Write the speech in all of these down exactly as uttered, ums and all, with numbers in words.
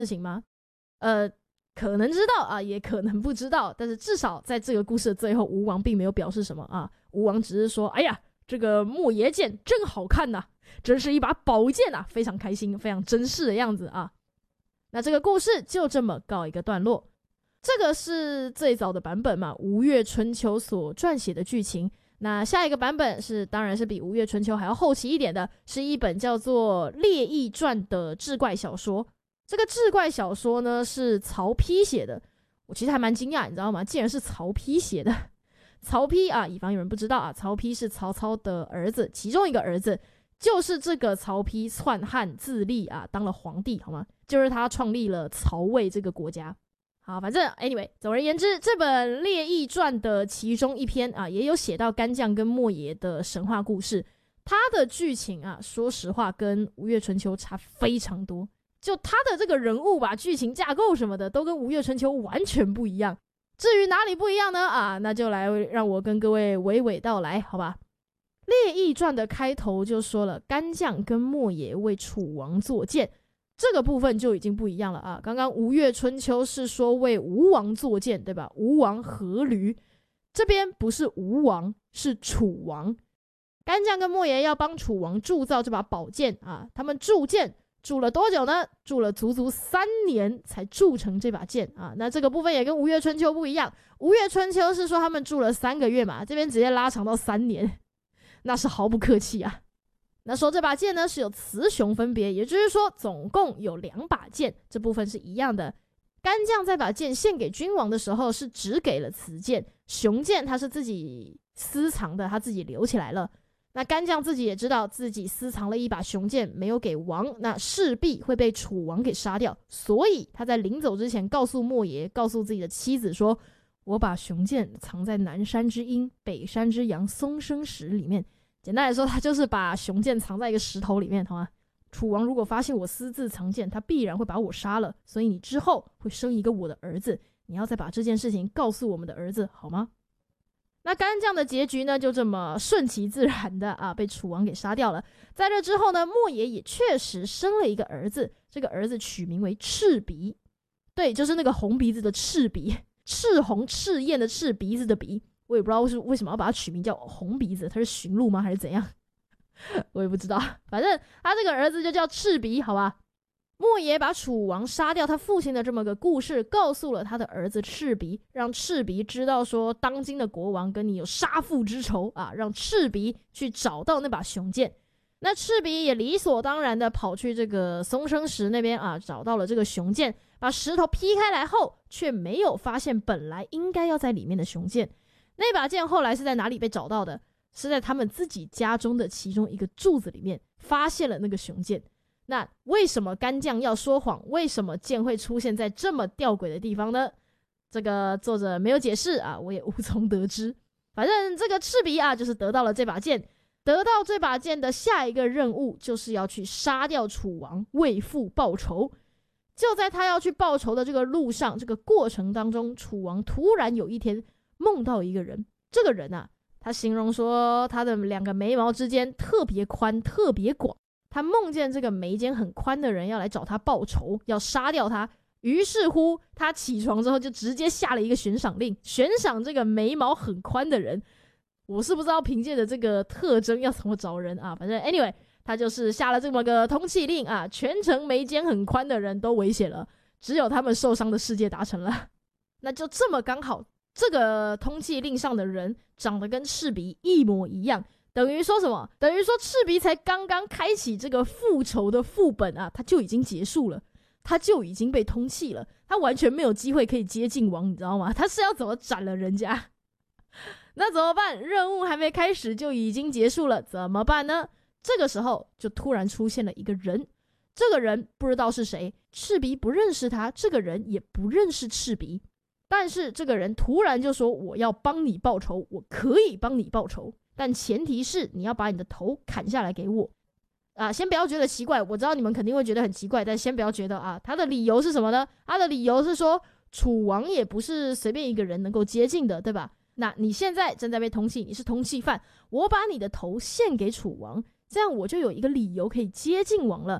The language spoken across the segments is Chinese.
事情吗？呃，可能知道啊，也可能不知道，但是至少在这个故事的最后，吴王并没有表示什么啊。吴王只是说：“哎呀，这个莫邪剑真好看呐、啊，真是一把宝剑啊，非常开心，非常珍视的样子啊。”那这个故事就这么告一个段落。这个是最早的版本嘛，《吴越春秋》所撰写的剧情。那下一个版本是，当然是比《吴越春秋》还要后期一点的，是一本叫做《列异传》的志怪小说。这个志怪小说呢是曹丕写的，我其实还蛮惊讶，你知道吗？竟然是曹丕写的。曹丕啊，以防有人不知道啊，曹丕是曹操的儿子，其中一个儿子。就是这个曹丕篡汉自立啊，当了皇帝，好吗？就是他创立了曹魏这个国家。好，反正 anyway， 总而言之，这本《列异传》的其中一篇啊，也有写到干将跟莫邪的神话故事。它的剧情啊，说实话跟《吴越春秋》差非常多。就他的这个人物吧，剧情架构什么的，都跟《吴越春秋》完全不一样。至于哪里不一样呢？啊，那就来让我跟各位娓娓道来，好吧？列异传的开头就说了，干将跟莫邪为楚王作剑，这个部分就已经不一样了啊。刚刚吴越春秋是说为吴王作剑，对吧？吴王阖闾，这边不是吴王，是楚王。干将跟莫邪要帮楚王铸造这把宝剑啊，他们铸剑铸了多久呢？铸了足足三年才铸成这把剑啊。那这个部分也跟吴越春秋不一样，吴越春秋是说他们铸了三个月嘛，这边直接拉长到三年。那是毫不客气啊。那说这把剑呢是有雌雄分别，也就是说总共有两把剑，这部分是一样的。干将在把剑献给君王的时候是只给了雌剑，雄剑他是自己私藏的，他自己留起来了。那干将自己也知道自己私藏了一把雄剑没有给王，那势必会被楚王给杀掉，所以他在临走之前告诉莫邪，告诉自己的妻子说，我把雄剑藏在南山之阴北山之阳松生石里面。简单来说，他就是把雄剑藏在一个石头里面，好吗？楚王如果发现我私自藏剑，他必然会把我杀了，所以你之后会生一个我的儿子，你要再把这件事情告诉我们的儿子，好吗？那干将的结局呢，就这么顺其自然的啊，被楚王给杀掉了。在这之后呢，莫邪也确实生了一个儿子，这个儿子取名为赤鼻，对，就是那个红鼻子的赤鼻，赤红赤焰的赤，鼻子的鼻。我也不知道为什么要把它取名叫红鼻子，他是驯鹿吗还是怎样？我也不知道，反正他这个儿子就叫赤鼻，好吧？莫邪把楚王杀掉他父亲的这么个故事告诉了他的儿子赤鼻，让赤鼻知道说当今的国王跟你有杀父之仇啊，让赤鼻去找到那把雄剑。那赤鼻也理所当然的跑去这个松生石那边啊，找到了这个雄剑，把石头劈开来后，却没有发现本来应该要在里面的雄剑。那把剑后来是在哪里被找到的？是在他们自己家中的其中一个柱子里面发现了那个雄剑。那为什么干将要说谎？为什么剑会出现在这么吊诡的地方呢？这个作者没有解释啊，我也无从得知。反正这个赤鼻啊，就是得到了这把剑。得到这把剑的下一个任务就是要去杀掉楚王，为父报仇。就在他要去报仇的这个路上，这个过程当中，楚王突然有一天梦到一个人，这个人啊，他形容说他的两个眉毛之间特别宽特别广，他梦见这个眉间很宽的人要来找他报仇，要杀掉他。于是乎他起床之后就直接下了一个悬赏令，悬赏这个眉毛很宽的人。我是不知道凭借着这个特征要怎么找人啊，反正 anyway 他就是下了这么个通缉令啊，全城眉间很宽的人都危险了，只有他们受伤的世界达成了。那就这么刚好这个通缉令上的人长得跟赤鼻一模一样，等于说什么？等于说赤鼻才刚刚开启这个复仇的副本啊，他就已经结束了，他就已经被通缉了，他完全没有机会可以接近王，你知道吗？他是要怎么斩了人家？那怎么办？任务还没开始就已经结束了，怎么办呢？这个时候就突然出现了一个人，这个人不知道是谁，赤鼻不认识他，这个人也不认识赤鼻。但是这个人突然就说，我要帮你报仇，我可以帮你报仇，但前提是你要把你的头砍下来给我啊！先不要觉得奇怪，我知道你们肯定会觉得很奇怪，但先不要觉得啊，他的理由是什么呢？他的理由是说，楚王也不是随便一个人能够接近的，对吧？那你现在正在被通缉，你是通缉犯，我把你的头献给楚王，这样我就有一个理由可以接近王了。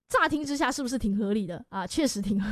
乍听之下是不是挺合理的啊？确实挺合